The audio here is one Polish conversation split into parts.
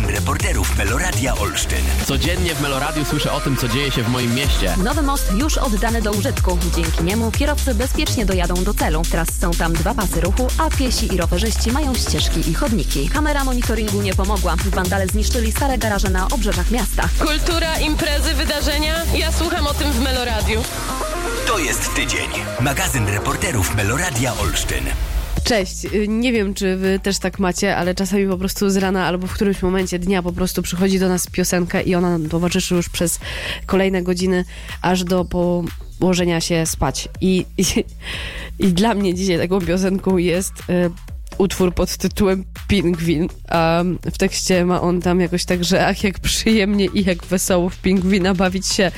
Magazyn reporterów Meloradia Olsztyn. Codziennie w Meloradiu słyszę o tym, co dzieje się w moim mieście. Nowy most już oddany do użytku. Dzięki niemu kierowcy bezpiecznie dojadą do celu. Teraz są tam 2 pasy ruchu, a piesi i rowerzyści mają ścieżki i chodniki. Kamera monitoringu nie pomogła. Wandale zniszczyli stare garaże na obrzeżach miasta. Kultura, imprezy, wydarzenia. Ja słucham o tym w Meloradiu. To jest tydzień. Magazyn reporterów Meloradia Olsztyn. Cześć, nie wiem czy wy też tak macie, ale czasami po prostu z rana albo w którymś momencie dnia po prostu przychodzi do nas piosenka i ona nam towarzyszy już przez kolejne godziny, aż do położenia się spać. I dla mnie dzisiaj taką piosenką jest utwór pod tytułem Pingwin, a w tekście ma on tam jakoś tak, że ach, jak przyjemnie i jak wesoło w pingwina bawić się.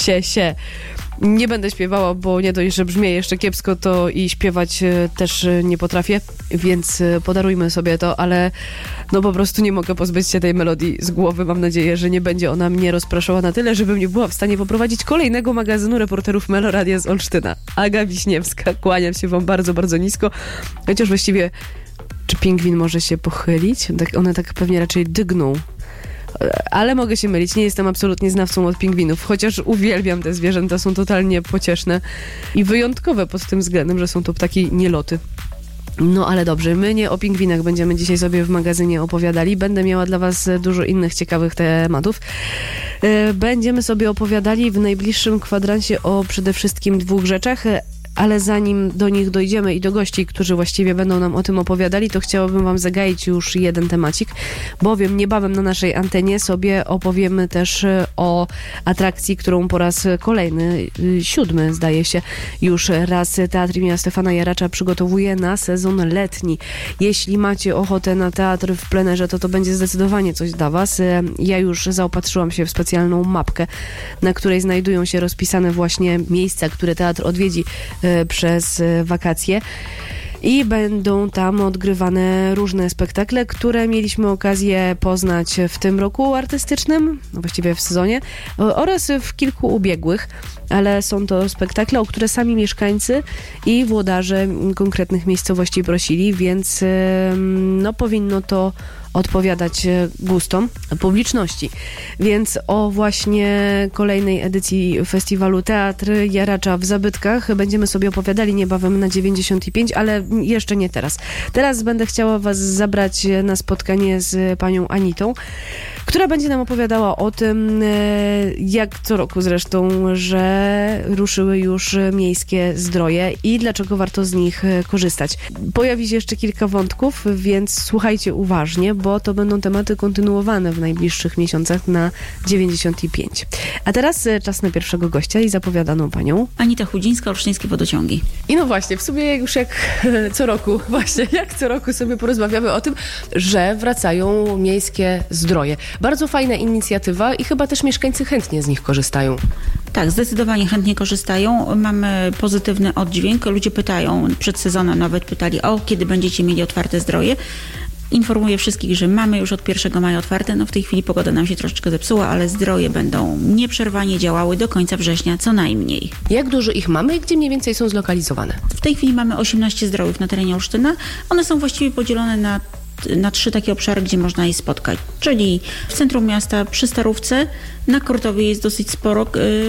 Nie będę śpiewała, bo nie dość, że brzmię jeszcze kiepsko, to i śpiewać też nie potrafię, więc podarujmy sobie to, ale no po prostu nie mogę pozbyć się tej melodii z głowy. Mam nadzieję, że nie będzie ona mnie rozpraszała na tyle, żebym nie była w stanie poprowadzić kolejnego magazynu reporterów Meloradia z Olsztyna. Aga Wiśniewska, kłaniam się wam bardzo, bardzo nisko, chociaż właściwie czy pingwin może się pochylić? One tak pewnie raczej dygną. Ale mogę się mylić, nie jestem absolutnie znawcą od pingwinów, chociaż uwielbiam te zwierzęta, są totalnie pocieszne i wyjątkowe pod tym względem, że są to ptaki nieloty. No ale dobrze, my nie o pingwinach będziemy dzisiaj sobie w magazynie opowiadali, będę miała dla was dużo innych ciekawych tematów. Będziemy sobie opowiadali w najbliższym kwadransie o przede wszystkim 2 rzeczach, ale zanim do nich dojdziemy i do gości, którzy właściwie będą nam o tym opowiadali, to chciałabym wam zagaić już jeden temacik, bowiem niebawem na naszej antenie sobie opowiemy też o atrakcji, którą po raz kolejny, 7 zdaje się, już raz Teatr imienia Stefana Jaracza przygotowuje na sezon letni. Jeśli macie ochotę na teatr w plenerze, to będzie zdecydowanie coś dla was. Ja już zaopatrzyłam się w specjalną mapkę, na której znajdują się rozpisane właśnie miejsca, które teatr odwiedzi przez wakacje i będą tam odgrywane różne spektakle, które mieliśmy okazję poznać w tym roku artystycznym, właściwie w sezonie, oraz w kilku ubiegłych, ale są to spektakle, o które sami mieszkańcy i włodarze konkretnych miejscowości prosili, więc no powinno to odpowiadać gustom publiczności. Więc o właśnie kolejnej edycji festiwalu Teatr Jaracza w Zabytkach będziemy sobie opowiadali niebawem na 95, ale jeszcze nie teraz. Teraz będę chciała was zabrać na spotkanie z panią Anitą, która będzie nam opowiadała o tym, jak co roku zresztą, że ruszyły już miejskie zdroje i dlaczego warto z nich korzystać. Pojawi się jeszcze kilka wątków, więc słuchajcie uważnie, bo to będą tematy kontynuowane w najbliższych miesiącach na 95. A teraz czas na pierwszego gościa i zapowiadaną panią Anita Chudzińska, Olsztyńskie Wodociągi. I no właśnie, w sumie już jak co roku sobie porozmawiamy o tym, że wracają miejskie zdroje. Bardzo fajna inicjatywa i chyba też mieszkańcy chętnie z nich korzystają. Tak, zdecydowanie chętnie korzystają. Mamy pozytywny oddźwięk. Ludzie pytają, przed sezonem nawet pytali, kiedy będziecie mieli otwarte zdroje. Informuję wszystkich, że mamy już od 1 maja otwarte. No w tej chwili pogoda nam się troszeczkę zepsuła, ale zdroje będą nieprzerwanie działały do końca września co najmniej. Jak dużo ich mamy i gdzie mniej więcej są zlokalizowane? W tej chwili mamy 18 zdrojów na terenie Olsztyna. One są właściwie podzielone na 3 takie obszary, gdzie można je spotkać. Czyli w centrum miasta, przy Starówce, na Kortowie jest dosyć sporo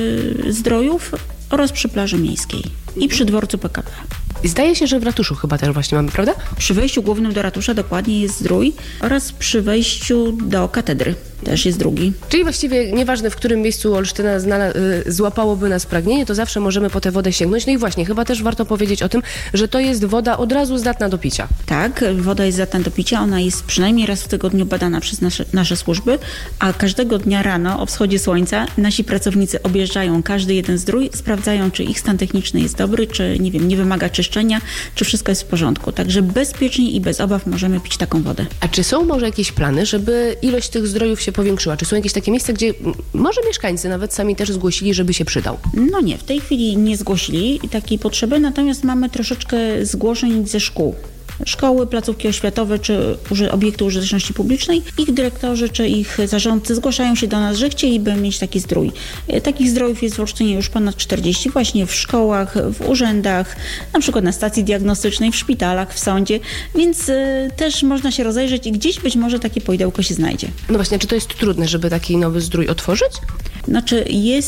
zdrojów oraz przy plaży miejskiej i przy dworcu PKP. Zdaje się, że w ratuszu chyba też właśnie mamy, prawda? Przy wejściu głównym do ratusza dokładnie jest zdrój oraz przy wejściu do katedry też jest drugi. Czyli właściwie nieważne, w którym miejscu Olsztyna złapałoby nas pragnienie, to zawsze możemy po tę wodę sięgnąć. No i właśnie, chyba też warto powiedzieć o tym, że to jest woda od razu zdatna do picia. Tak, woda jest zdatna do picia. Ona jest przynajmniej raz w tygodniu badana przez nasze służby, a każdego dnia rano o wschodzie słońca nasi pracownicy objeżdżają każdy jeden zdrój, sprawdzają, czy ich stan techniczny jest dobry, czy nie wymaga czyszczenia, czy wszystko jest w porządku. Także bezpiecznie i bez obaw możemy pić taką wodę. A czy są może jakieś plany, żeby ilość tych zdrojów się powiększyła? Czy są jakieś takie miejsca, gdzie może mieszkańcy nawet sami też zgłosili, żeby się przydał? No nie, w tej chwili nie zgłosili takiej potrzeby, natomiast mamy troszeczkę zgłoszeń ze szkół. szkoły, placówki oświatowe czy obiekty użyteczności publicznej, ich dyrektorzy czy ich zarządcy zgłaszają się do nas, że chcieliby mieć taki zdrój. Takich zdrojów jest w Olsztynie już ponad 40, właśnie w szkołach, w urzędach, na przykład na stacji diagnostycznej, w szpitalach, w sądzie, więc też można się rozejrzeć i gdzieś być może takie poidełko się znajdzie. No właśnie, czy to jest trudne, żeby taki nowy zdrój otworzyć? Znaczy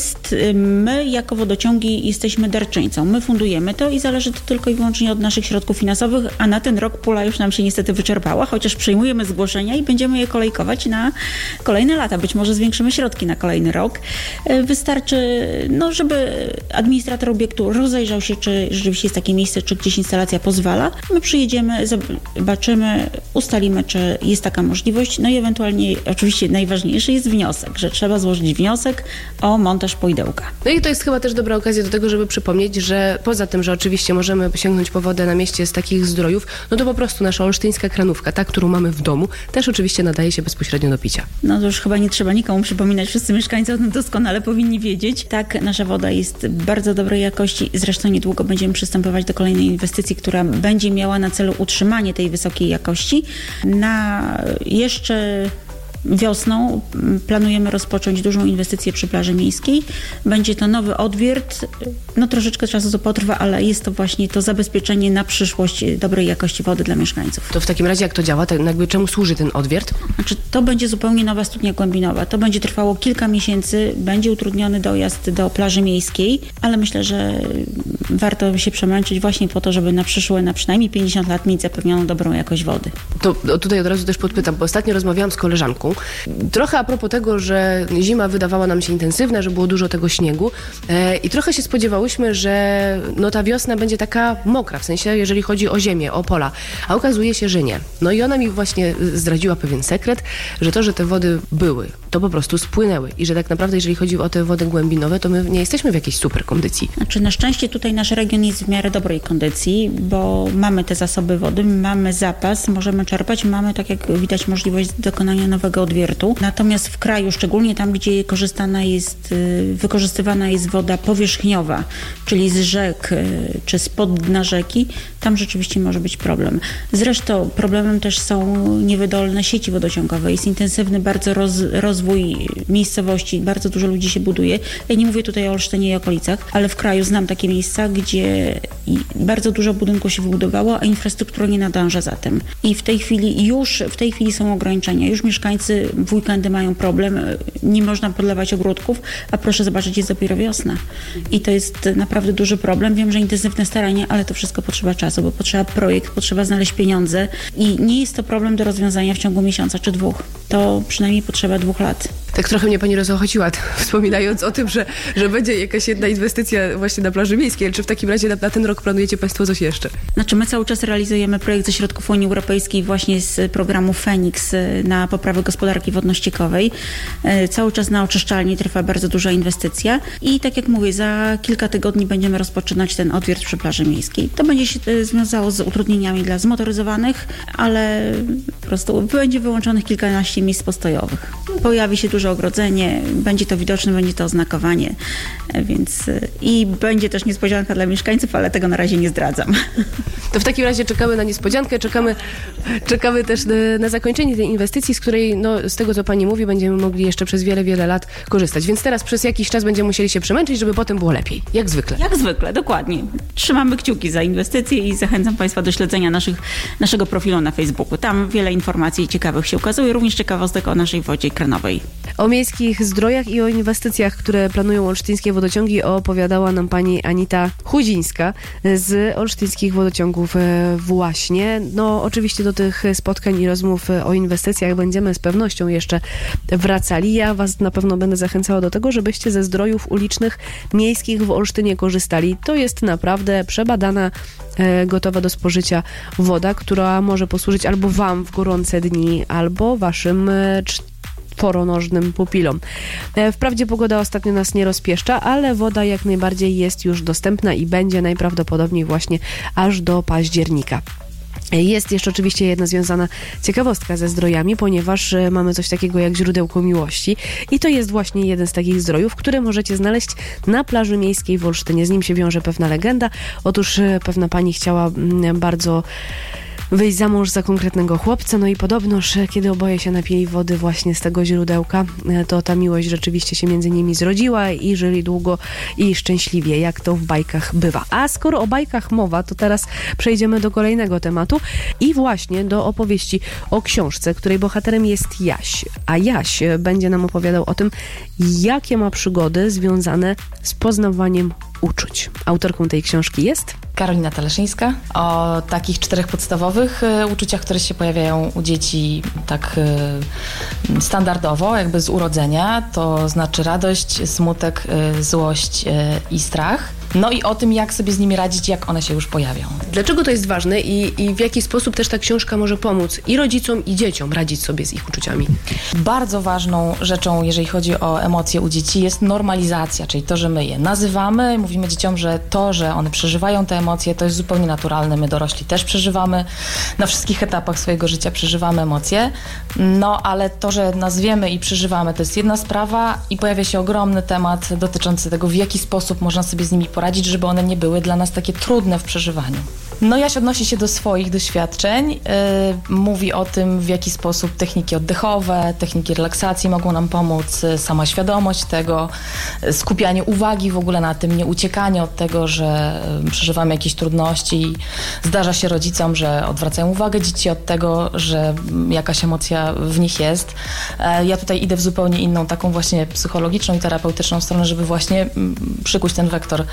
my jako wodociągi jesteśmy darczyńcą, my fundujemy to i zależy to tylko i wyłącznie od naszych środków finansowych, a na ten rok pula już nam się niestety wyczerpała, chociaż przyjmujemy zgłoszenia i będziemy je kolejkować na kolejne lata. Być może zwiększymy środki na kolejny rok. Wystarczy, żeby administrator obiektu rozejrzał się, czy rzeczywiście jest takie miejsce, czy gdzieś instalacja pozwala. My przyjedziemy, zobaczymy, ustalimy, czy jest taka możliwość, no i ewentualnie oczywiście najważniejszy jest wniosek, że trzeba złożyć wniosek o montaż poidełka. No i to jest chyba też dobra okazja do tego, żeby przypomnieć, że poza tym, że oczywiście możemy sięgnąć po wodę na mieście z takich zdrojów, no to po prostu nasza olsztyńska kranówka, ta, którą mamy w domu, też oczywiście nadaje się bezpośrednio do picia. No to już chyba nie trzeba nikomu przypominać, wszyscy mieszkańcy o tym doskonale powinni wiedzieć. Tak, nasza woda jest bardzo dobrej jakości, zresztą niedługo będziemy przystępować do kolejnej inwestycji, która będzie miała na celu utrzymanie tej wysokiej jakości. Jeszcze wiosną planujemy rozpocząć dużą inwestycję przy plaży miejskiej. Będzie to nowy odwiert. Troszeczkę czasu to potrwa, ale jest to właśnie to zabezpieczenie na przyszłość dobrej jakości wody dla mieszkańców. To w takim razie jak to działa? Czemu służy ten odwiert? To będzie zupełnie nowa studnia głębinowa. To będzie trwało kilka miesięcy. Będzie utrudniony dojazd do plaży miejskiej, ale myślę, że warto się przemęczyć właśnie po to, żeby na przynajmniej 50 lat mieć zapewnioną dobrą jakość wody. To tutaj od razu też podpytam, bo ostatnio rozmawiałam z koleżanką. Trochę a propos tego, że zima wydawała nam się intensywna, że było dużo tego śniegu i trochę się spodziewałyśmy, że ta wiosna będzie taka mokra, w sensie jeżeli chodzi o ziemię, o pola, a okazuje się, że nie. No i ona mi właśnie zdradziła pewien sekret, że to, że te wody były, to po prostu spłynęły i że tak naprawdę jeżeli chodzi o te wody głębinowe, to my nie jesteśmy w jakiejś super kondycji. Na szczęście tutaj nasz region jest w miarę dobrej kondycji, bo mamy te zasoby wody, mamy zapas, możemy czerpać, mamy, tak jak widać, możliwość dokonania nowego odwiertu. Natomiast w kraju, szczególnie tam, gdzie wykorzystywana jest woda powierzchniowa, czyli z rzek czy spod dna rzeki, tam rzeczywiście może być problem. Zresztą problemem też są niewydolne sieci wodociągowe. Jest intensywny bardzo rozwój miejscowości, bardzo dużo ludzi się buduje. Ja nie mówię tutaj o Olsztynie i okolicach, ale w kraju znam takie miejsca, gdzie bardzo dużo budynków się wybudowało, a infrastruktura nie nadąża za tym. I w tej chwili są ograniczenia. Już mieszkańcy w weekendy mają problem, nie można podlewać ogródków, a proszę zobaczyć, jest dopiero wiosna. I to jest naprawdę duży problem. Wiem, że intensywne starania, ale to wszystko potrzeba czasu, bo potrzeba projekt, potrzeba znaleźć pieniądze i nie jest to problem do rozwiązania w ciągu miesiąca czy 2. To przynajmniej potrzeba 2 lat. Tak trochę mnie pani rozochociła, wspominając o tym, że będzie jakaś jedna inwestycja właśnie na plaży miejskiej. Czy w takim razie na ten rok planujecie państwo coś jeszcze? My cały czas realizujemy projekt ze środków Unii Europejskiej właśnie z programu Feniks na poprawę gospodarki wodno-ściekowej. Cały czas na oczyszczalni trwa bardzo duża inwestycja i tak jak mówię, za kilka tygodni będziemy rozpoczynać ten odwiert przy plaży miejskiej. To będzie się związało z utrudnieniami dla zmotoryzowanych, ale po prostu będzie wyłączonych kilkanaście miejsc postojowych. Pojawi się duże ogrodzenie, będzie to widoczne, będzie to oznakowanie, więc i będzie też niespodzianka dla mieszkańców, ale tego na razie nie zdradzam. To w takim razie czekamy na niespodziankę, czekamy też na zakończenie tej inwestycji, z której, z tego co pani mówi, będziemy mogli jeszcze przez wiele, wiele lat korzystać. Więc teraz przez jakiś czas będziemy musieli się przemęczyć, żeby potem było lepiej. Jak zwykle. Jak zwykle, dokładnie. Trzymamy kciuki za inwestycje i zachęcam państwa do śledzenia naszego profilu na Facebooku. Tam wiele informacji ciekawych się ukazuje, również ciekawostek o naszej wodzie kranowej. O miejskich zdrojach i o inwestycjach, które planują olsztyńskie wodociągi, opowiadała nam pani Anita Chudzińska z olsztyńskich wodociągów właśnie. Oczywiście do tych spotkań i rozmów o inwestycjach będziemy z pewnością jeszcze wracali. Ja was na pewno będę zachęcała do tego, żebyście ze zdrojów ulicznych, miejskich w Olsztynie korzystali. To jest naprawdę przebadana, gotowa do spożycia woda, która może posłużyć albo wam w gorące dni, albo waszym czworonożnym pupilom. Wprawdzie pogoda ostatnio nas nie rozpieszcza, ale woda jak najbardziej jest już dostępna i będzie najprawdopodobniej właśnie aż do października. Jest jeszcze oczywiście jedna związana ciekawostka ze zdrojami, ponieważ mamy coś takiego jak źródełko miłości i to jest właśnie jeden z takich zdrojów, które możecie znaleźć na plaży miejskiej w Olsztynie. Z nim się wiąże pewna legenda. Otóż pewna pani chciała bardzo wyjść za mąż za konkretnego chłopca. No i podobnoż, kiedy oboje się napili wody właśnie z tego źródełka, to ta miłość rzeczywiście się między nimi zrodziła i żyli długo i szczęśliwie, jak to w bajkach bywa. A skoro o bajkach mowa, to teraz przejdziemy do kolejnego tematu i właśnie do opowieści o książce, której bohaterem jest Jaś. A Jaś będzie nam opowiadał o tym, jakie ma przygody związane z poznawaniem uczuć. Autorką tej książki jest Karolina Taleszyńska. O takich 4 podstawowych uczuciach, które się pojawiają u dzieci tak standardowo, jakby z urodzenia, to znaczy radość, smutek, złość i strach. No i o tym, jak sobie z nimi radzić, jak one się już pojawią. Dlaczego to jest ważne i w jaki sposób też ta książka może pomóc i rodzicom, i dzieciom radzić sobie z ich uczuciami? Bardzo ważną rzeczą, jeżeli chodzi o emocje u dzieci, jest normalizacja, czyli to, że my je nazywamy, mówimy dzieciom, że to, że one przeżywają te emocje, to jest zupełnie naturalne. My dorośli też przeżywamy, na wszystkich etapach swojego życia przeżywamy emocje, no ale to, że nazwiemy i przeżywamy, to jest jedna sprawa i pojawia się ogromny temat dotyczący tego, w jaki sposób można sobie z nimi poradzić, żeby one nie były dla nas takie trudne w przeżywaniu. No Jaś odnosi się do swoich doświadczeń, mówi o tym, w jaki sposób techniki oddechowe, techniki relaksacji mogą nam pomóc, sama świadomość tego, skupianie uwagi w ogóle na tym, nie uciekanie od tego, że przeżywamy jakieś trudności. Zdarza się rodzicom, że odwracają uwagę dzieci od tego, że jakaś emocja w nich jest. Ja tutaj idę w zupełnie inną, taką właśnie psychologiczną i terapeutyczną stronę, żeby właśnie przykuć ten wektor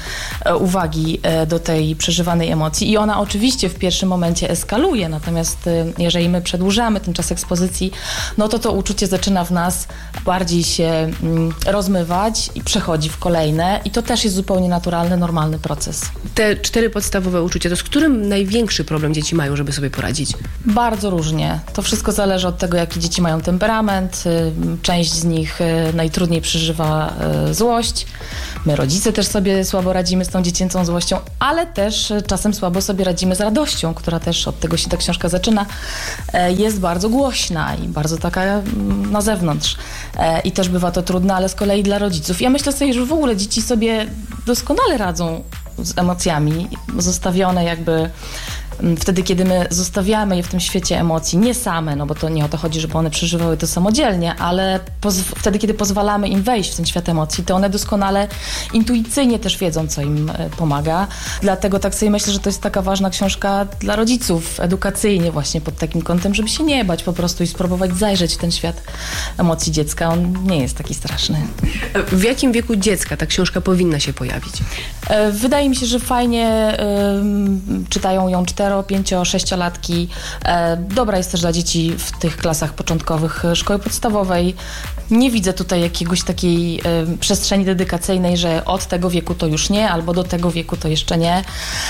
uwagi do tej przeżywanej emocji i ona oczywiście w pierwszym momencie eskaluje, natomiast jeżeli my przedłużamy ten czas ekspozycji, no to uczucie zaczyna w nas bardziej się rozmywać i przechodzi w kolejne i to też jest zupełnie naturalny, normalny proces. Te 4 podstawowe uczucia, to z którym największy problem dzieci mają, żeby sobie poradzić? Bardzo różnie. To wszystko zależy od tego, jaki dzieci mają temperament. Część z nich najtrudniej przeżywa złość. My rodzice też sobie słabo radzimy z tą dziecięcą złością, ale też czasem słabo sobie radzimy z radością, która też od tego się ta książka zaczyna. Jest bardzo głośna i bardzo taka na zewnątrz. I też bywa to trudne, ale z kolei dla rodziców. Ja myślę sobie, że w ogóle dzieci sobie doskonale radzą z emocjami, zostawione jakby wtedy, kiedy my zostawiamy je w tym świecie emocji, nie same, no bo to nie o to chodzi, żeby one przeżywały to samodzielnie, ale wtedy, kiedy pozwalamy im wejść w ten świat emocji, to one doskonale intuicyjnie też wiedzą, co im pomaga. Dlatego tak sobie myślę, że to jest taka ważna książka dla rodziców, edukacyjnie właśnie pod takim kątem, żeby się nie bać po prostu i spróbować zajrzeć w ten świat emocji dziecka. On nie jest taki straszny. W jakim wieku dziecka ta książka powinna się pojawić? Wydaje mi się, że fajnie czytają ją 4, 5, 6-latki. Dobra jest też dla dzieci w tych klasach początkowych szkoły podstawowej. Nie widzę tutaj jakiegoś takiej przestrzeni dedykacyjnej, że od tego wieku to już nie, albo do tego wieku to jeszcze nie.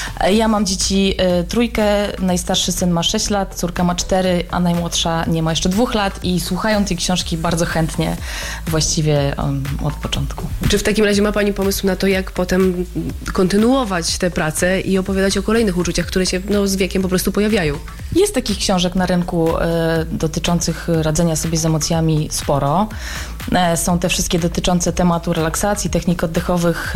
Ja mam dzieci 3, najstarszy syn ma 6 lat, córka ma 4, a najmłodsza nie ma jeszcze 2 lat i słuchają tej książki bardzo chętnie, właściwie od początku. Czy w takim razie ma Pani pomysł na to, jak potem kontynuować tę pracę i opowiadać o kolejnych uczuciach, które się z wiekiem po prostu pojawiają? Jest takich książek na rynku dotyczących radzenia sobie z emocjami sporo. Są te wszystkie dotyczące tematu relaksacji, technik oddechowych.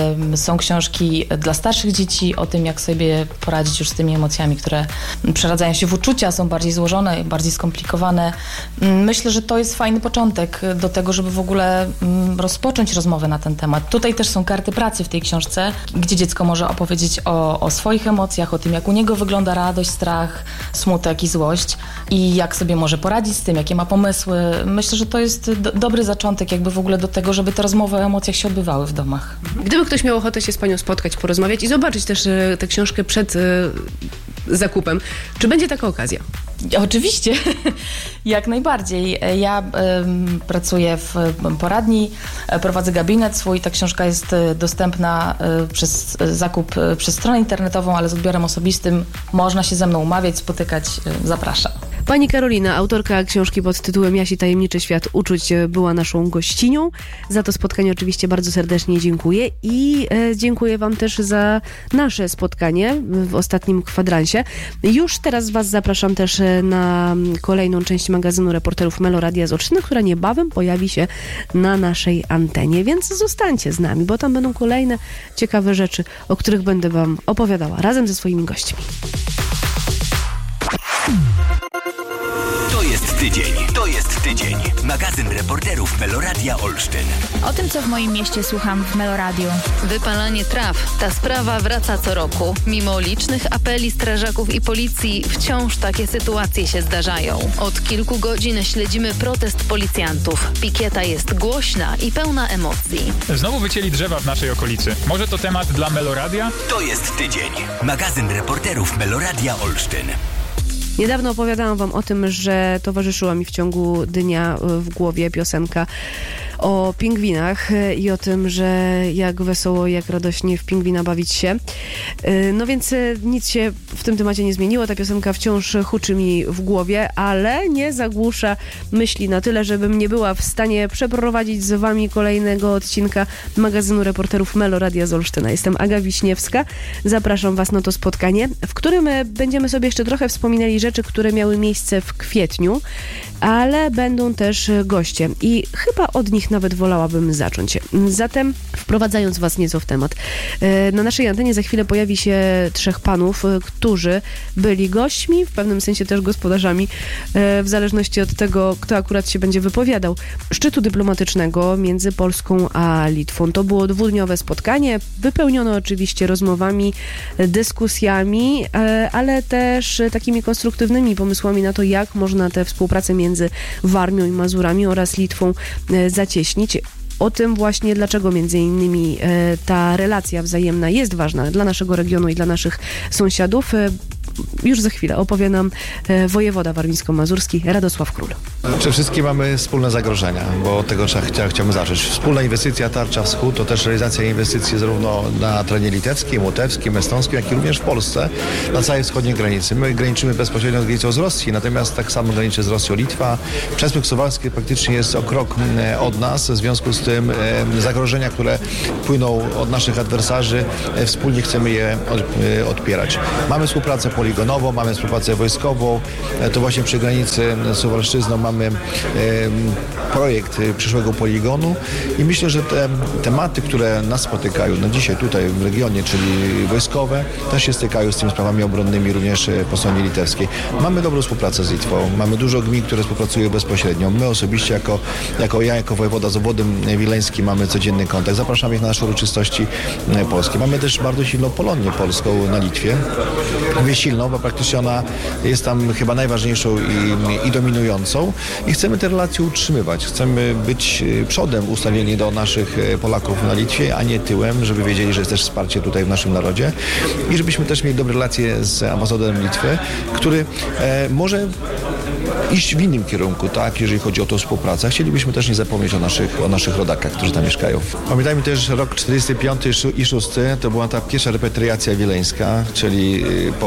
Są książki dla starszych dzieci o tym, jak sobie poradzić już z tymi emocjami, które przeradzają się w uczucia, są bardziej złożone, bardziej skomplikowane. Myślę, że to jest fajny początek do tego, żeby w ogóle rozpocząć rozmowę na ten temat. Tutaj też są karty pracy w tej książce, gdzie dziecko może opowiedzieć o swoich emocjach, o tym, jak u niego wygląda radość, strach, smutek i złość i jak sobie może poradzić z tym, jakie ma pomysły. Myślę, że to jest dobry zaczątek jakby w ogóle do tego, żeby te rozmowy o emocjach się odbywały w domach. Gdyby ktoś miał ochotę się z Panią spotkać, porozmawiać i zobaczyć też tę książkę przed zakupem, czy będzie taka okazja? Oczywiście, jak najbardziej. Ja pracuję w poradni, prowadzę gabinet swój. Ta książka jest dostępna przez zakup przez stronę internetową, ale z odbiorem osobistym. Można się ze mną umawiać, spotykać. Zapraszam. Pani Karolina, autorka książki pod tytułem Jaś i tajemniczy świat uczuć, była naszą gościnią. Za to spotkanie oczywiście bardzo serdecznie dziękuję i dziękuję Wam też za nasze spotkanie w ostatnim kwadransie. Już teraz Was zapraszam też na kolejną część magazynu reporterów Meloradia z Olsztyna, która niebawem pojawi się na naszej antenie, więc zostańcie z nami, bo tam będą kolejne ciekawe rzeczy, o których będę Wam opowiadała razem ze swoimi gośćmi. tydzień. To jest tydzień. Magazyn reporterów Meloradia Olsztyn. O tym, co w moim mieście słucham w Meloradiu. Wypalanie traw. Ta sprawa wraca co roku. Mimo licznych apeli strażaków i policji, wciąż takie sytuacje się zdarzają. Od kilku godzin śledzimy protest policjantów. Pikieta jest głośna i pełna emocji. Znowu wycięli drzewa w naszej okolicy. Może to temat dla Meloradia? To jest tydzień. Magazyn reporterów Meloradia Olsztyn. Niedawno opowiadałam wam o tym, że towarzyszyła mi w ciągu dnia w głowie piosenka o pingwinach i o tym, że jak wesoło, jak radośnie w pingwina bawić się. No więc nic się w tym temacie nie zmieniło. Ta piosenka wciąż huczy mi w głowie, ale nie zagłusza myśli na tyle, żebym nie była w stanie przeprowadzić z wami kolejnego odcinka magazynu reporterów Meloradia z Olsztyna. Jestem Aga Wiśniewska. Zapraszam was na to spotkanie, w którym będziemy sobie jeszcze trochę wspominali rzeczy, które miały miejsce w kwietniu, ale będą też goście i chyba od nich nawet wolałabym zacząć. Zatem wprowadzając was nieco w temat. Na naszej antenie za chwilę pojawi się 3 panów, którzy byli gośćmi, w pewnym sensie też gospodarzami, w zależności od tego, kto akurat się będzie wypowiadał, szczytu dyplomatycznego między Polską a Litwą. To było 2-dniowe spotkanie, wypełnione oczywiście rozmowami, dyskusjami, ale też takimi konstruktywnymi pomysłami na to, jak można tę współpracę między Warmią i Mazurami oraz Litwą zacieśnić. O tym właśnie, dlaczego między innymi ta relacja wzajemna jest ważna dla naszego regionu i dla naszych sąsiadów. Już za chwilę opowie nam wojewoda warmińsko-mazurski Radosław Król. Przede wszystkim mamy wspólne zagrożenia, bo od tego chciałbym zacząć. Wspólna inwestycja Tarcza Wschód to też realizacja inwestycji zarówno na terenie litewskim, łotewskim, estonskim, jak i również w Polsce, na całej wschodniej granicy. My graniczymy bezpośrednio z granicą z Rosji, natomiast tak samo graniczy z Rosją Litwa. Przesmyk suwalski praktycznie jest o krok od nas, w związku z tym zagrożenia, które płyną od naszych adwersarzy, wspólnie chcemy je odpierać. Mamy współpracę poligonową, mamy współpracę wojskową. To właśnie przy granicy z Suwalszczyzną mamy projekt przyszłego poligonu i myślę, że te tematy, które nas spotykają na dzisiaj tutaj w regionie, czyli wojskowe, też się stykają z tymi sprawami obronnymi również po stronie litewskiej. Mamy dobrą współpracę z Litwą. Mamy dużo gmin, które współpracują bezpośrednio. My osobiście jako wojewoda z obwodem wileńskim mamy codzienny kontakt. Zapraszamy ich na nasze uroczystości polskie. Mamy też bardzo silną Polonię polską na Litwie. Mówię silną, bo praktycznie ona jest tam chyba najważniejszą i dominującą i chcemy te relacje utrzymywać. Chcemy być przodem ustawieni do naszych Polaków na Litwie, a nie tyłem, żeby wiedzieli, że jest też wsparcie tutaj w naszym narodzie i żebyśmy też mieli dobre relacje z ambasadorem Litwy, który może iść w innym kierunku, tak, jeżeli chodzi o tą współpracę. Chcielibyśmy też nie zapomnieć o naszych rodakach, którzy tam mieszkają. Pamiętajmy też rok 45 i 6 to była ta pierwsza repatriacja wileńska, czyli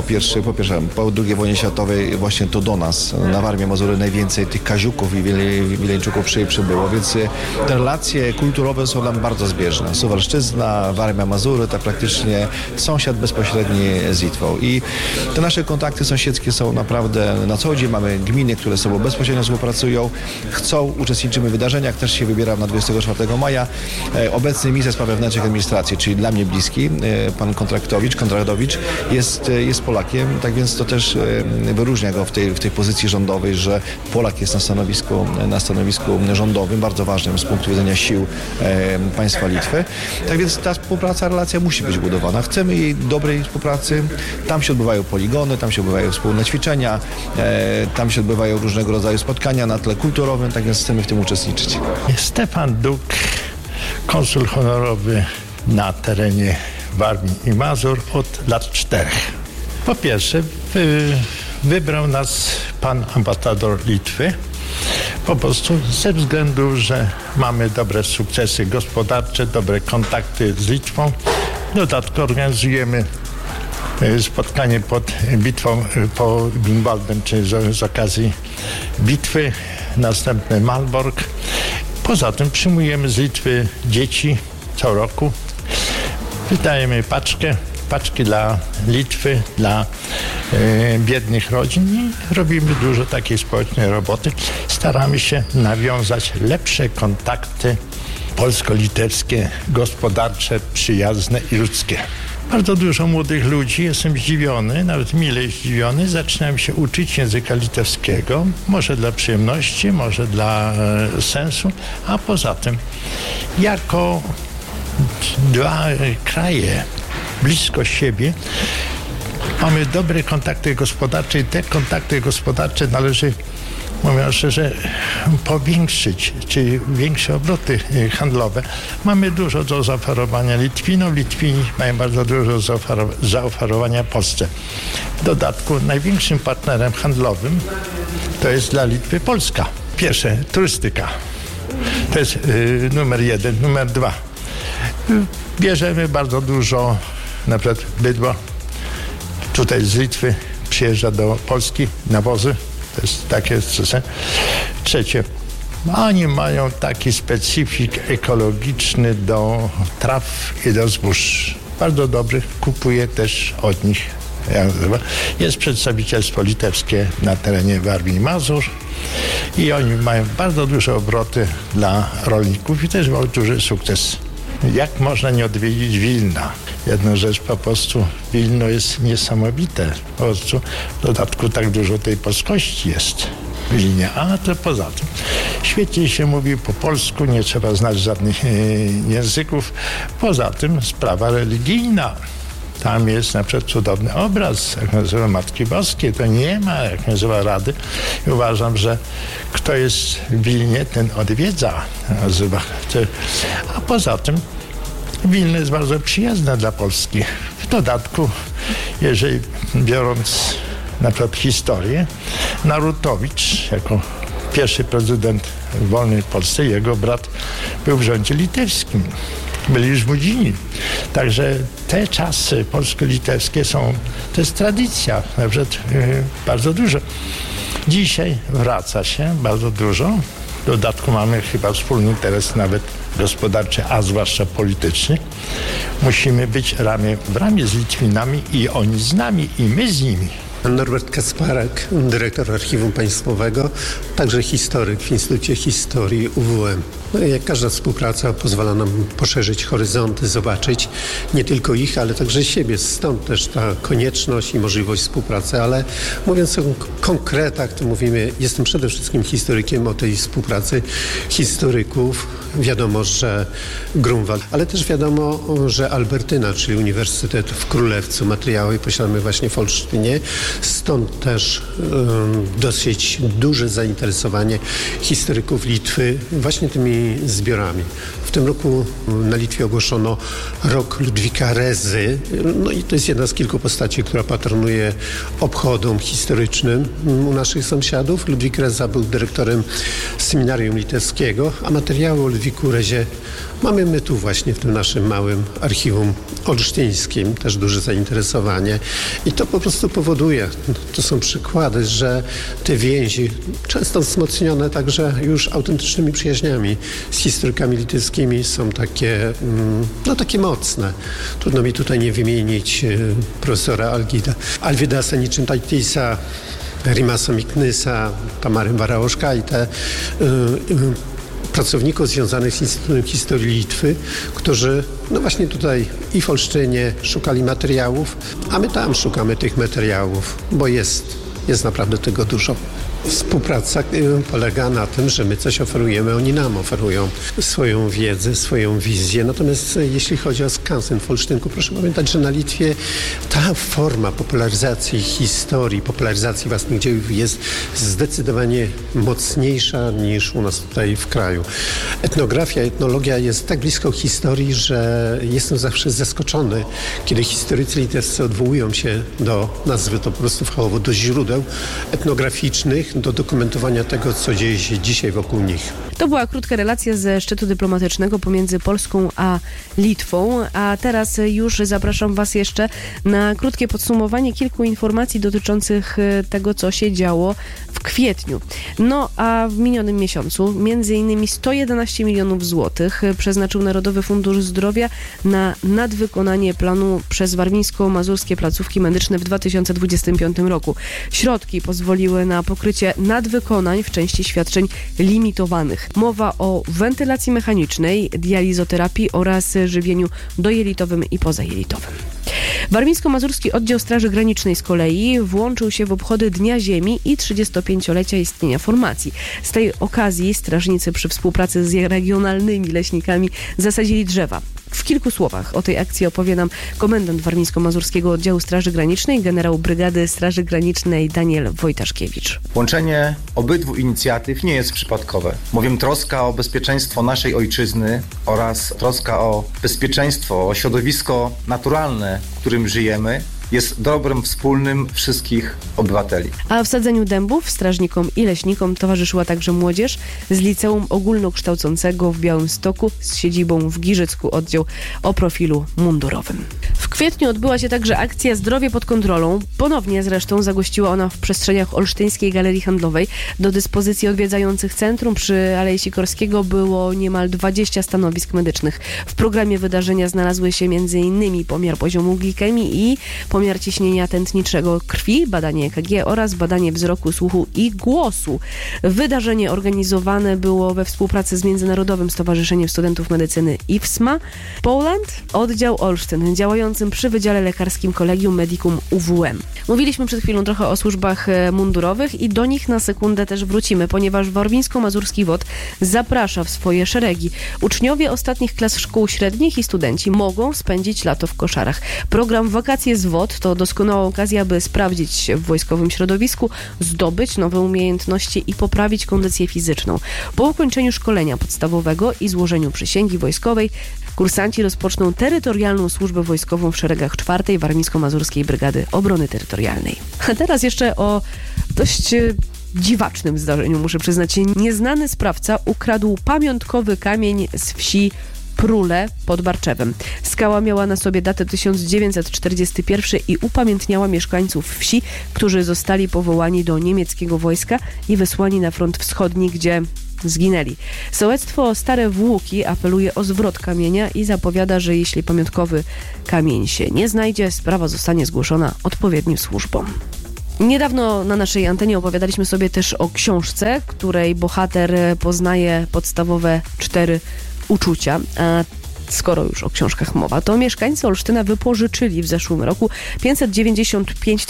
po II wojnie światowej właśnie to do nas, na Warmię Mazury najwięcej tych Kaziuków i Wileńczuków przybyło, więc te relacje kulturowe są nam bardzo zbieżne. Suwalszczyzna, Warmia Mazury to praktycznie sąsiad bezpośredni z Litwą i te nasze kontakty sąsiedzkie są naprawdę na co dzień. Mamy gminy, które ze sobą bezpośrednio współpracują, uczestniczymy w wydarzeniach, też się wybieram na 24 maja. Obecny minister spraw wewnętrznych i administracji, czyli dla mnie bliski, pan Kontraktowicz jest Polakiem, tak więc to też wyróżnia go w tej pozycji rządowej, że Polak jest na stanowisku rządowym, bardzo ważnym z punktu widzenia sił państwa Litwy. Tak więc ta współpraca, relacja musi być budowana. Chcemy jej dobrej współpracy. Tam się odbywają poligony, tam się odbywają wspólne ćwiczenia, tam się odbywają różnego rodzaju spotkania na tle kulturowym, tak więc chcemy w tym uczestniczyć. Stefan Duk, konsul honorowy na terenie Warmii i Mazur od lat 4. Po pierwsze, wybrał nas pan ambasador Litwy po prostu ze względu, że mamy dobre sukcesy gospodarcze, dobre kontakty z Litwą. Dodatkowo organizujemy spotkanie pod bitwą, po Grunwaldem, czyli z okazji bitwy, następny Malbork. Poza tym przyjmujemy z Litwy dzieci co roku. Wydajemy paczki dla Litwy, dla biednych rodzin i robimy dużo takiej społecznej roboty. Staramy się nawiązać lepsze kontakty polsko-litewskie, gospodarcze, przyjazne i ludzkie. Bardzo dużo młodych ludzi, jestem zdziwiony, nawet mile zdziwiony, zaczynam się uczyć języka litewskiego, może dla przyjemności, może dla sensu, a poza tym jako dwa kraje blisko siebie mamy dobre kontakty gospodarcze i te kontakty gospodarcze należy, mówiąc szczerze, powiększyć, czy większe obroty handlowe. Mamy dużo do zaoferowania Litwinom. Litwini mają bardzo dużo do zaoferowania Polsce. W dodatku największym partnerem handlowym to jest dla Litwy Polska. Pierwsze, turystyka. To jest numer 1. Numer 2. Bierzemy bardzo dużo, na przykład bydła. Tutaj z Litwy przyjeżdża do Polski nawozy. To jest takie. Trzecie, oni mają taki specyfik ekologiczny do traw i do zbóż. Bardzo dobry, kupuję też od nich. Jest przedstawicielstwo litewskie na terenie Warmii i Mazur i oni mają bardzo duże obroty dla rolników i też mają duży sukces. Jak można nie odwiedzić Wilna? Jedna rzecz, po prostu Wilno jest niesamowite. Po prostu w dodatku tak dużo tej polskości jest w Wilnie. A to poza tym świetnie się mówi po polsku, nie trzeba znać żadnych języków. Poza tym sprawa religijna. Tam jest na przykład cudowny obraz, jak nazywa Matki Boskiej. To nie ma, jak nazywa Rady. I uważam, że kto jest w Wilnie, ten odwiedza. Nazywa. A poza tym Wilno jest bardzo przyjazne dla Polski. W dodatku, jeżeli biorąc na przykład historię, Narutowicz jako pierwszy prezydent w wolnej Polsce, jego brat był w rządzie litewskim. Byli już Żmudzini. Także te czasy polsko-litewskie to jest tradycja, na przykład bardzo dużo. Dzisiaj wraca się bardzo dużo. W dodatku mamy chyba wspólny interes nawet gospodarczy, a zwłaszcza polityczny. Musimy być ramię w ramię z Litwinami i oni z nami i my z nimi. Norbert Kasparek, dyrektor Archiwum Państwowego, także historyk w Instytucie Historii UWM. Jak każda współpraca pozwala nam poszerzyć horyzonty, zobaczyć nie tylko ich, ale także siebie. Stąd też ta konieczność i możliwość współpracy, ale mówiąc o konkretach, to mówimy, jestem przede wszystkim historykiem, o tej współpracy historyków. Wiadomo, że Grunwald, ale też wiadomo, że Albertyna, czyli Uniwersytet w Królewcu, materiały posiadamy właśnie w Olsztynie. Stąd też dosyć duże zainteresowanie historyków Litwy właśnie tymi zbiorami. W tym roku na Litwie ogłoszono rok Ludwika Rezy. No i to jest jedna z kilku postaci, która patronuje obchodom historycznym u naszych sąsiadów. Ludwik Reza był dyrektorem seminarium litewskiego, a materiały o Ludwiku Rezie mamy my tu właśnie w tym naszym małym archiwum olsztyńskim. Też duże zainteresowanie. I to po prostu powoduje, to są przykłady, że te więzi, często wzmocnione także już autentycznymi przyjaźniami z historykami litewskimi, są takie, takie mocne. Trudno mi tutaj nie wymienić profesora Alvyda Seničintaitisa, Rimasa Miknysa, Tamary Varaoškaitę, pracowników związanych z Instytutem Historii Litwy, którzy właśnie tutaj i w Olsztynie szukali materiałów, a my tam szukamy tych materiałów, bo jest naprawdę tego dużo. Współpraca polega na tym, że my coś oferujemy, oni nam oferują swoją wiedzę, swoją wizję. Natomiast jeśli chodzi o skansen w Olsztynku, proszę pamiętać, że na Litwie ta forma popularyzacji historii, popularyzacji własnych dziejów jest zdecydowanie mocniejsza niż u nas tutaj w kraju. Etnografia, etnologia jest tak blisko historii, że jestem zawsze zaskoczony, kiedy historycy litewscy odwołują się do, nazwy to po prostu fachowo, do źródeł etnograficznych, do dokumentowania tego, co dzieje się dzisiaj wokół nich. To była krótka relacja ze szczytu dyplomatycznego pomiędzy Polską a Litwą, a teraz już zapraszam Was jeszcze na krótkie podsumowanie kilku informacji dotyczących tego, co się działo w kwietniu. No a w minionym miesiącu m.in. 111 milionów złotych przeznaczył Narodowy Fundusz Zdrowia na nadwykonanie planu przez warmińsko-mazurskie placówki medyczne w 2025 roku. Środki pozwoliły na pokrycie nadwykonań w części świadczeń limitowanych. Mowa o wentylacji mechanicznej, dializoterapii oraz żywieniu dojelitowym i pozajelitowym. Warmińsko-Mazurski Oddział Straży Granicznej z kolei włączył się w obchody Dnia Ziemi i 35-lecia istnienia formacji. Z tej okazji strażnicy przy współpracy z regionalnymi leśnikami zasadzili drzewa. W kilku słowach o tej akcji opowie nam komendant Warmińsko-Mazurskiego Oddziału Straży Granicznej, generał Brygady Straży Granicznej Daniel Wojtaszkiewicz. Łączenie obydwu inicjatyw nie jest przypadkowe, bowiem troska o bezpieczeństwo naszej ojczyzny oraz troska o bezpieczeństwo, o środowisko naturalne, w którym żyjemy, jest dobrem wspólnym wszystkich obywateli. A w sadzeniu dębów strażnikom i leśnikom towarzyszyła także młodzież z Liceum Ogólnokształcącego w Białymstoku z siedzibą w Giżycku, oddział o profilu mundurowym. W kwietniu odbyła się także akcja Zdrowie pod kontrolą. Ponownie zresztą zagościła ona w przestrzeniach Olsztyńskiej Galerii Handlowej. Do dyspozycji odwiedzających centrum przy Alei Sikorskiego było niemal 20 stanowisk medycznych. W programie wydarzenia znalazły się m.in. pomiar poziomu glikemii i pomiar ciśnienia tętniczego krwi, badanie EKG oraz badanie wzroku, słuchu i głosu. Wydarzenie organizowane było we współpracy z Międzynarodowym Stowarzyszeniem Studentów Medycyny IFSMA Poland, oddział Olsztyn, działającym przy Wydziale Lekarskim Collegium Medicum UWM. Mówiliśmy przed chwilą trochę o służbach mundurowych i do nich na sekundę też wrócimy, ponieważ Warmińsko-Mazurski WOT zaprasza w swoje szeregi. Uczniowie ostatnich klas szkół średnich i studenci mogą spędzić lato w koszarach. Program Wakacje z WOT to doskonała okazja, by sprawdzić się w wojskowym środowisku, zdobyć nowe umiejętności i poprawić kondycję fizyczną. Po ukończeniu szkolenia podstawowego i złożeniu przysięgi wojskowej kursanci rozpoczną terytorialną służbę wojskową w szeregach 4. Warmińsko-Mazurskiej Brygady Obrony Terytorialnej. A teraz jeszcze o dość dziwacznym zdarzeniu, muszę przyznać. Nieznany sprawca ukradł pamiątkowy kamień z wsi Prule pod Barczewem. Skała miała na sobie datę 1941 i upamiętniała mieszkańców wsi, którzy zostali powołani do niemieckiego wojska i wysłani na front wschodni, gdzie zginęli. Sołectwo Stare Włóki apeluje o zwrot kamienia i zapowiada, że jeśli pamiątkowy kamień się nie znajdzie, sprawa zostanie zgłoszona odpowiednim służbom. Niedawno na naszej antenie opowiadaliśmy sobie też o książce, której bohater poznaje podstawowe 4 uczucia. A skoro już o książkach mowa, to mieszkańcy Olsztyna wypożyczyli w zeszłym roku 595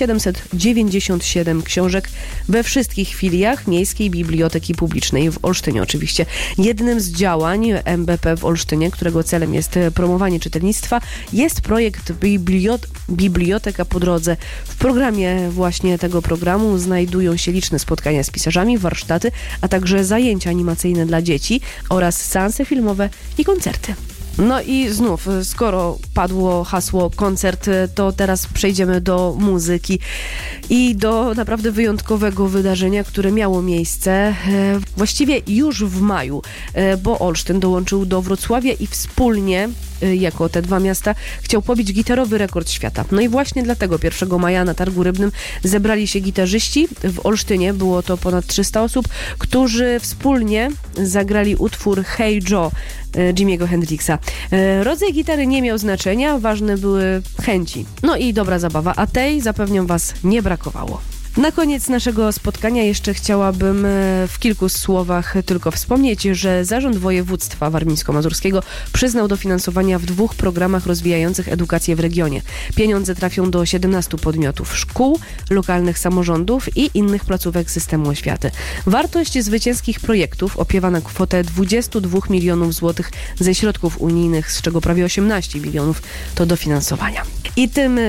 797 książek we wszystkich filiach Miejskiej Biblioteki Publicznej w Olsztynie oczywiście. Jednym z działań MBP w Olsztynie, którego celem jest promowanie czytelnictwa, jest projekt Biblioteka po drodze. W programie właśnie tego programu znajdują się liczne spotkania z pisarzami, warsztaty, a także zajęcia animacyjne dla dzieci oraz seanse filmowe i koncerty. No i znów, skoro padło hasło koncert, to teraz przejdziemy do muzyki i do naprawdę wyjątkowego wydarzenia, które miało miejsce właściwie już w maju, bo Olsztyn dołączył do Wrocławia i wspólnie, jako te 2 miasta, chciał pobić gitarowy rekord świata. No i właśnie dlatego 1 maja na Targu Rybnym zebrali się gitarzyści. W Olsztynie było to ponad 300 osób, którzy wspólnie zagrali utwór Hey Joe Jimiego Hendrixa. Rodzaj gitary nie miał znaczenia, ważne były chęci. No i dobra zabawa, a tej, zapewniam was, nie brakowało. Na koniec naszego spotkania jeszcze chciałabym w kilku słowach tylko wspomnieć, że Zarząd Województwa Warmińsko-Mazurskiego przyznał dofinansowania w 2 programach rozwijających edukację w regionie. Pieniądze trafią do 17 podmiotów, szkół, lokalnych samorządów i innych placówek systemu oświaty. Wartość zwycięskich projektów opiewa na kwotę 22 milionów złotych ze środków unijnych, z czego prawie 18 milionów to dofinansowania. I tym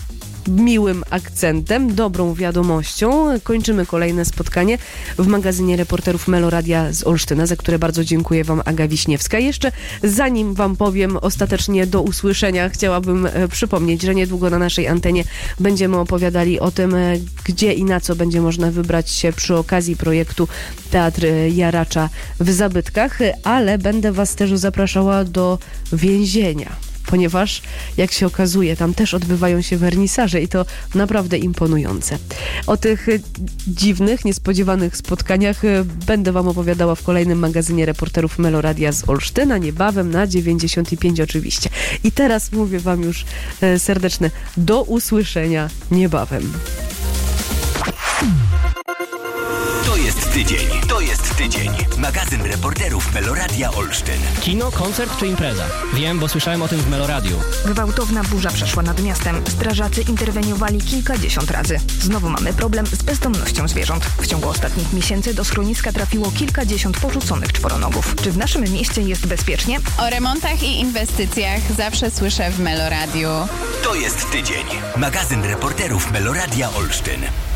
miłym akcentem, dobrą wiadomością kończymy kolejne spotkanie w magazynie reporterów Meloradia z Olsztyna, za które bardzo dziękuję wam, Aga Wiśniewska. Jeszcze zanim wam powiem ostatecznie do usłyszenia, chciałabym przypomnieć, że niedługo na naszej antenie będziemy opowiadali o tym, gdzie i na co będzie można wybrać się przy okazji projektu Teatr Jaracza w Zabytkach, ale będę was też zapraszała do więzienia, ponieważ, jak się okazuje, tam też odbywają się wernisaże i to naprawdę imponujące. O tych dziwnych, niespodziewanych spotkaniach będę wam opowiadała w kolejnym magazynie reporterów Meloradia z Olsztyna, niebawem na 95 oczywiście. I teraz mówię wam już serdeczne do usłyszenia niebawem. To jest tydzień. To jest tydzień. Magazyn reporterów Meloradia Olsztyn. Kino, koncert czy impreza? Wiem, bo słyszałem o tym w Meloradiu. Gwałtowna burza przeszła nad miastem. Strażacy interweniowali kilkadziesiąt razy. Znowu mamy problem z bezdomnością zwierząt. W ciągu ostatnich miesięcy do schroniska trafiło kilkadziesiąt porzuconych czworonogów. Czy w naszym mieście jest bezpiecznie? O remontach i inwestycjach zawsze słyszę w Meloradiu. To jest tydzień. Magazyn reporterów Meloradia Olsztyn.